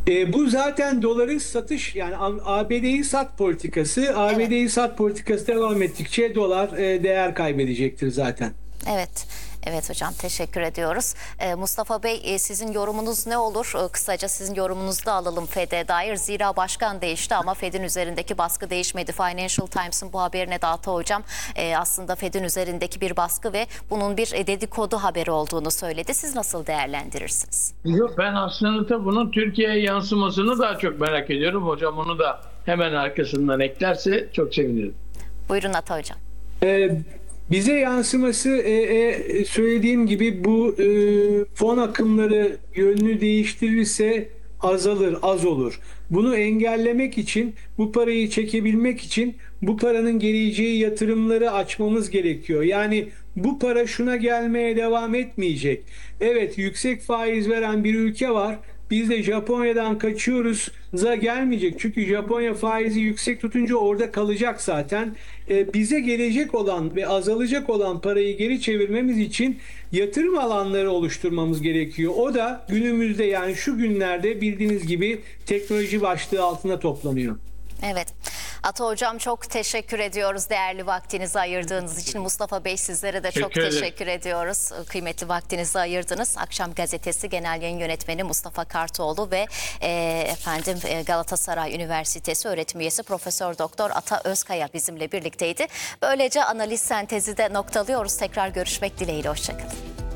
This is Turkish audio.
Bu zaten doların satış yani ABD'yi sat politikası. Evet. ABD'yi sat politikası devam ettikçe dolar değer kaybedecektir zaten. Evet, evet hocam, teşekkür ediyoruz. Mustafa Bey, sizin yorumunuz ne olur? Kısaca sizin yorumunuzu da alalım FED'e dair. Zira başkan değişti ama FED'in üzerindeki baskı değişmedi. Financial Times'ın bu haberine de Ata hocam aslında FED'in üzerindeki bir baskı ve bunun bir dedikodu haberi olduğunu söyledi. Siz nasıl değerlendirirsiniz? Yok, ben aslında da bunun Türkiye'ye yansımasını daha çok merak ediyorum. Hocam onu da hemen arkasından eklerse çok sevinirim. Buyurun Ata hocam. Ee, Bize yansıması söylediğim gibi bu fon akımları yönünü değiştirirse azalır, az olur. Bunu engellemek için, bu parayı çekebilmek için bu paranın geleceği yatırımları açmamız gerekiyor. Yani bu para şuna gelmeye devam etmeyecek. Evet, yüksek faiz veren bir ülke var. Biz de Japonya'dan kaçıyoruz za gelmeyecek. Çünkü Japonya faizi yüksek tutunca orada kalacak zaten. Bize gelecek olan ve azalacak olan parayı geri çevirmemiz için yatırım alanları oluşturmamız gerekiyor. O da günümüzde yani şu günlerde bildiğiniz gibi teknoloji başlığı altında toplanıyor. Evet. Ata hocam, çok teşekkür ediyoruz değerli vaktinizi ayırdığınız için. Mustafa Bey, sizlere de çok Teşekkür ederim. teşekkür ediyoruz. Kıymetli vaktinizi ayırdınız. Akşam Gazetesi Genel Yayın Yönetmeni Mustafa Kartoğlu ve Galatasaray Üniversitesi öğretim üyesi Profesör Doktor Ata Özkaya bizimle birlikteydi. Böylece analiz sentezi de noktalıyoruz. Tekrar görüşmek dileğiyle. Hoşçakalın.